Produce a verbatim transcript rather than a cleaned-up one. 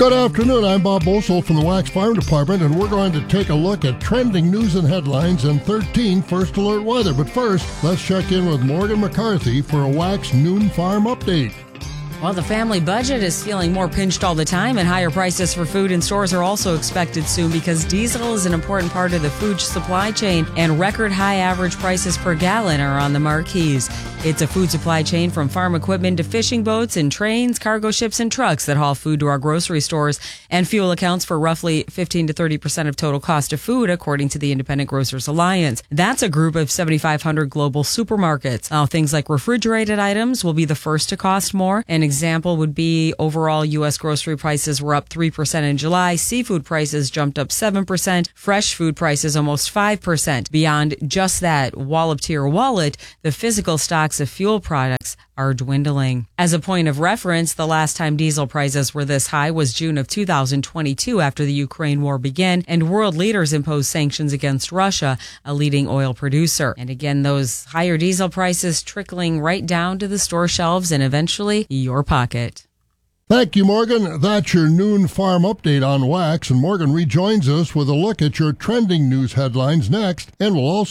Good afternoon, I'm Bob Bosel from the Wax Farm Department, and we're going to take a look at trending news and headlines and thirteen First Alert weather. But first, let's check in with Morgan McCarthy for a Wax Noon Farm update. Well, the family budget is feeling more pinched all the time, and higher prices for food in stores are also expected soon because diesel is an important part of the food supply chain, and record high average prices per gallon are on the marquees. It's a food supply chain from farm equipment to fishing boats and trains, cargo ships, and trucks that haul food to our grocery stores, and fuel accounts for roughly fifteen to thirty percent of total cost of food, according to the Independent Grocers Alliance. That's a group of seventy-five hundred global supermarkets. Now, things like refrigerated items will be the first to cost more. An example would be overall U S grocery prices were up three percent in July. Seafood prices jumped up seven percent. Fresh food prices almost five percent. Beyond just that wallop to your wallet, the physical stocks of fuel products are dwindling. As a point of reference, the last time diesel prices were this high was June of two thousand twenty-two after the Ukraine war began and world leaders imposed sanctions against Russia, a leading oil producer. And again, those higher diesel prices trickling right down to the store shelves and eventually your pocket. Thank you, Morgan. That's your noon farm update on Wax, and Morgan rejoins us with a look at your trending news headlines next, and we'll also